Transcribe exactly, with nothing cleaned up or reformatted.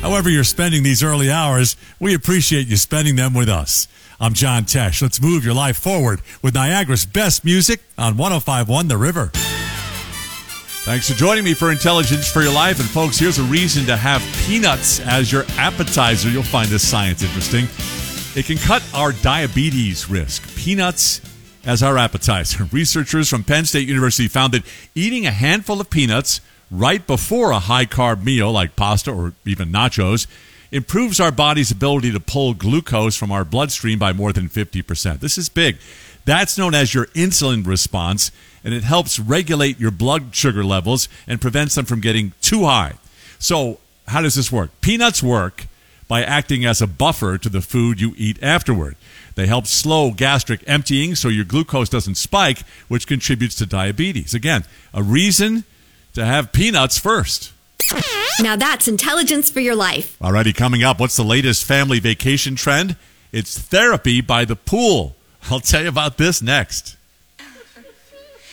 However you're spending these early hours, we appreciate you spending them with us. I'm John Tesh. Let's move your life forward with Niagara's best music on one oh five point one The River. Thanks for joining me for Intelligence for Your Life. And folks, here's a reason to have peanuts as your appetizer. You'll find this science interesting. It can cut our diabetes risk. Peanuts as our appetizer. Researchers from Penn State University found that eating a handful of peanuts right before a high-carb meal like pasta or even nachos improves our body's ability to pull glucose from our bloodstream by more than fifty percent. This is big. That's known as your insulin response, and it helps regulate your blood sugar levels and prevents them from getting too high. So how does this work? Peanuts work by acting as a buffer to the food you eat afterward. They help slow gastric emptying so your glucose doesn't spike, which contributes to diabetes. Again, a reason to have peanuts first. Now that's Intelligence for Your Life. Alrighty, coming up, what's the latest family vacation trend? It's therapy by the pool. I'll tell you about this next.